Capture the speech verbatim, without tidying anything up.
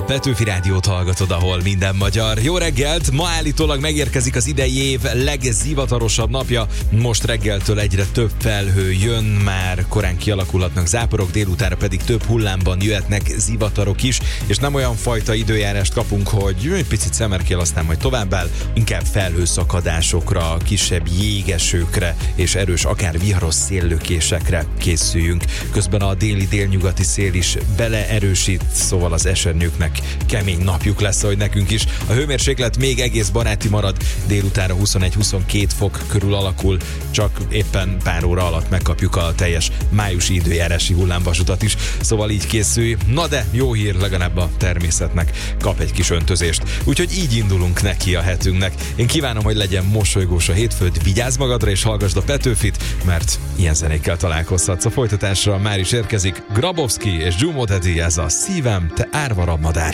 Petőfi Rádiót hallgatod, ahol minden magyar. Jó reggelt! Ma állítólag megérkezik az idei év legzivatarosabb napja. Most reggeltől egyre több felhő jön, már korán kialakulhatnak záporok, délutára pedig több hullámban jöhetnek zivatarok is, és nem olyan fajta időjárást kapunk, hogy egy picit szemerkél, aztán majd továbbáll, inkább felhőszakadásokra, kisebb jégesőkre és erős, akár viharos széllökésekre készüljünk. Közben a déli-délnyugati szél is beleerősít, szóval az esernyőknek kemény napjuk lesz, hogy nekünk is. A hőmérséklet még egész baráti marad, délutára huszonegy-huszonkettő fok körül alakul, csak éppen pár óra alatt megkapjuk a teljes májusi időjárási hullámvasutat is, szóval így készülj. Na de jó hír, legalább a természetnek kap egy kis öntözést. Úgyhogy így indulunk neki a hetünknek. Én kívánom, hogy legyen mosolygós a hétfőd, vigyázz magadra és hallgasd a Petőfit, mert ilyen zenékkel találkozhatsz. A folytatásra már is érkezik Grabowski és Dzsumo Daddy, ez a Szívem, te árva rabmadár.